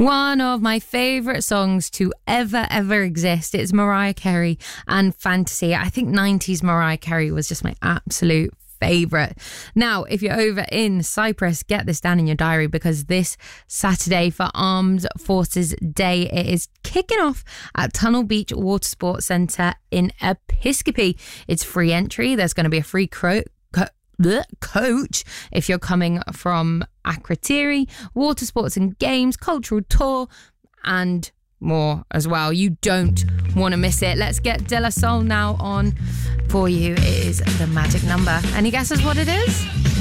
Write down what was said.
One of my favourite songs to ever exist. It's Mariah Carey and Fantasy. I think 90s Mariah Carey was just my absolute favourite. Now, if you're over in Cyprus, get this down in your diary, because this Saturday for Armed Forces Day, it is kicking off at Tunnel Beach Water Sports Centre in Episcopi. It's free entry. There's going to be a free coach if you're coming from Akrotiri, water sports and games, cultural tour, and more as well. You don't want to miss it. Let's get De La Soul now on for you. It is The Magic Number. Any guesses what it is?